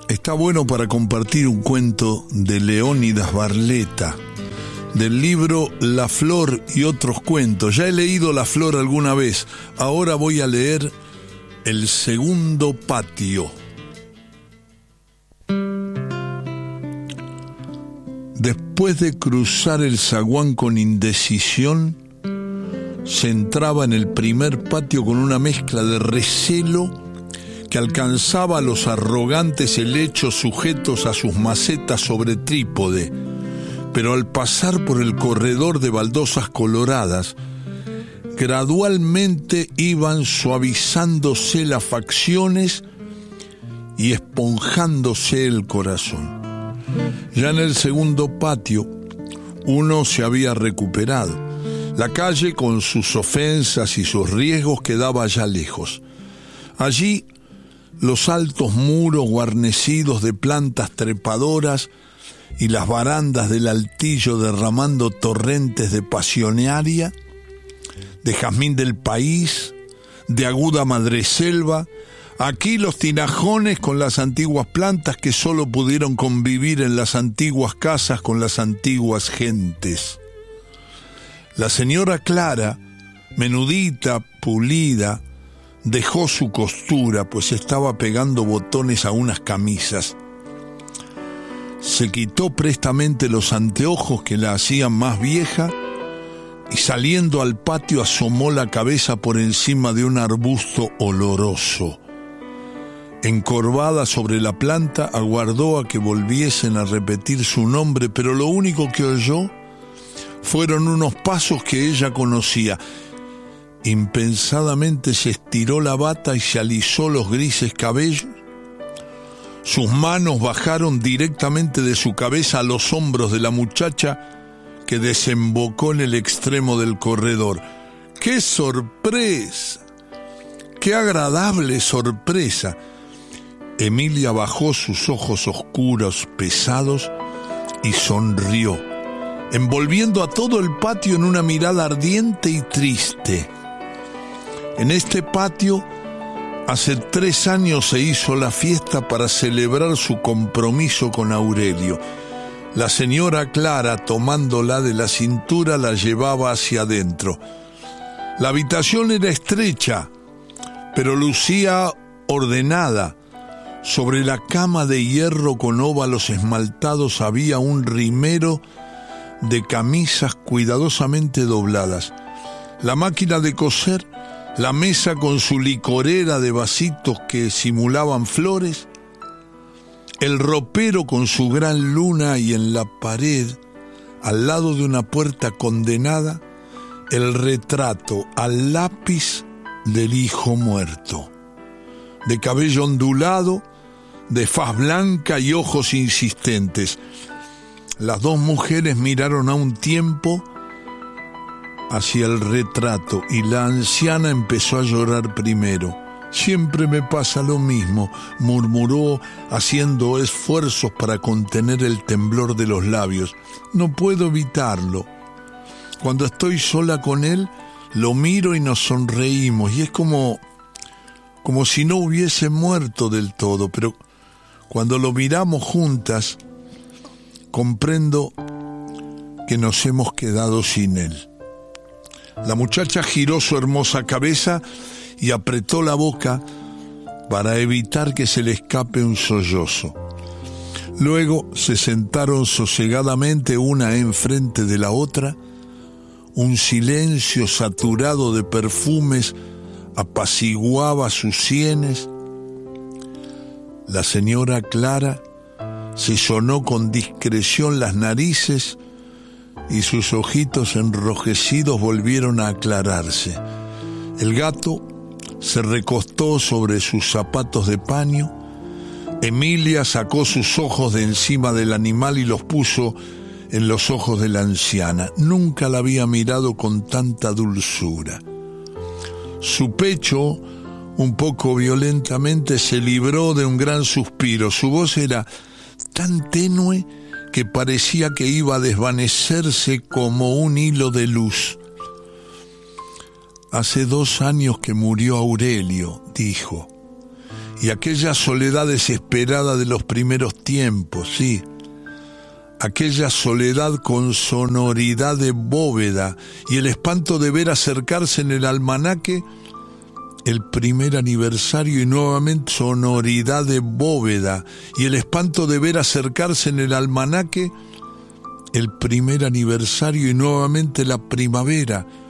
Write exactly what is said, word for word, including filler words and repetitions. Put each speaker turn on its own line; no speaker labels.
está bueno para compartir un cuento de Leónidas Barletta, del libro La Flor y otros cuentos. Ya he leído La Flor alguna vez, ahora voy a leer El segundo patio. Después de cruzar el zaguán con indecisión, se entraba en el primer patio con una mezcla de recelo que alcanzaba a los arrogantes helechos sujetos a sus macetas sobre trípode, pero al pasar por el corredor de baldosas coloradas, gradualmente iban suavizándose las facciones y esponjándose el corazón. Ya en el segundo patio, uno se había recuperado. La calle, con sus ofensas y sus riesgos, quedaba ya lejos. Allí, los altos muros guarnecidos de plantas trepadoras y las barandas del altillo derramando torrentes de pasionaria, de jazmín del país, de aguda madreselva. Aquí los tinajones con las antiguas plantas que solo pudieron convivir en las antiguas casas con las antiguas gentes. La señora Clara, menudita, pulida, dejó su costura, pues estaba pegando botones a unas camisas. Se quitó prestamente los anteojos que la hacían más vieja y saliendo al patio asomó la cabeza por encima de un arbusto oloroso. Encorvada sobre la planta, aguardó a que volviesen a repetir su nombre, pero lo único que oyó fueron unos pasos que ella conocía. Impensadamente se estiró la bata y se alisó los grises cabellos. Sus manos bajaron directamente de su cabeza a los hombros de la muchacha que desembocó en el extremo del corredor. ¡Qué sorpresa! ¡Qué agradable sorpresa! Emilia bajó sus ojos oscuros, pesados, y sonrió, envolviendo a todo el patio en una mirada ardiente y triste. En este patio, hace tres años se hizo la fiesta para celebrar su compromiso con Aurelio. La señora Clara, tomándola de la cintura, la llevaba hacia adentro. La habitación era estrecha, pero lucía ordenada. Sobre la cama de hierro con óvalos esmaltados había un rimero de camisas cuidadosamente dobladas. La máquina de coser, la mesa con su licorera de vasitos que simulaban flores, el ropero con su gran luna y en la pared, al lado de una puerta condenada, el retrato al lápiz del hijo muerto, de cabello ondulado, de faz blanca y ojos insistentes. Las dos mujeres miraron a un tiempo hacia el retrato y la anciana empezó a llorar primero. «Siempre me pasa lo mismo», murmuró, haciendo esfuerzos para contener el temblor de los labios. «No puedo evitarlo. Cuando estoy sola con él, lo miro y nos sonreímos, y es como, como si no hubiese muerto del todo, pero cuando lo miramos juntas, comprendo que nos hemos quedado sin él». La muchacha giró su hermosa cabeza y apretó la boca para evitar que se le escape un sollozo. Luego se sentaron sosegadamente una enfrente de la otra. Un silencio saturado de perfumes apaciguaba sus sienes. La señora Clara se sonó con discreción las narices y sus ojitos enrojecidos volvieron a aclararse. El gato se recostó sobre sus zapatos de paño. Emilia sacó sus ojos de encima del animal y los puso en los ojos de la anciana. Nunca la había mirado con tanta dulzura. Su pecho, un poco violentamente, se libró de un gran suspiro. Su voz era tan tenue que parecía que iba a desvanecerse como un hilo de luz. «Hace dos años que murió Aurelio», dijo, y aquella soledad desesperada de los primeros tiempos, sí, aquella soledad con sonoridad de bóveda y el espanto de ver acercarse en el almanaque el primer aniversario y nuevamente sonoridad de bóveda y el espanto de ver acercarse en el almanaque el primer aniversario y nuevamente la primavera.